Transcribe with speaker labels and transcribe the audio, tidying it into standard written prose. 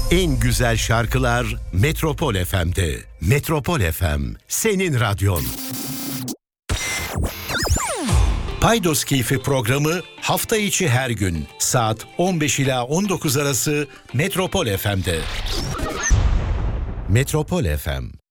Speaker 1: En güzel şarkılar Metropol FM'de. Metropol FM, senin radyon. Paydos Keyfi programı hafta içi her gün saat 15 ila 19 arası Metropol FM'de. Metropol FM,